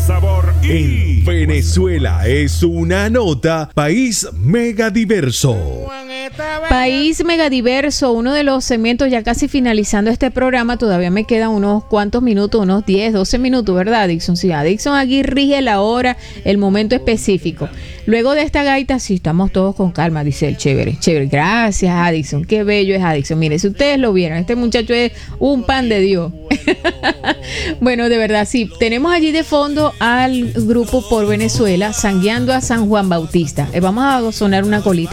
sabor y... En Venezuela es una nota, país megadiverso. País megadiverso, uno de los segmentos ya casi finalizando este programa. Todavía me quedan unos cuantos minutos, unos 10, 12 minutos, ¿verdad, Dixon? Sí, Dixon aquí rige la hora, el momento específico. Luego de esta gaita, sí, estamos todos con calma, dice el chévere. Chévere, gracias, Addison. Qué bello es Addison. Mire, si ustedes lo vieran, este muchacho es un pan de Dios. Bueno, de verdad, sí. Tenemos allí de fondo al grupo Por Venezuela, sangueando a San Juan Bautista. Vamos a sonar una colita.